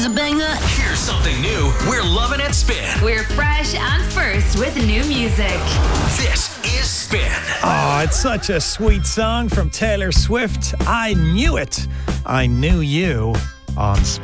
A banger. Here's something new we're loving at Spin. We're fresh and first with new music. This is Spin. Oh, it's such a sweet song from Taylor Swift. I Knew It. I Knew You on Spin.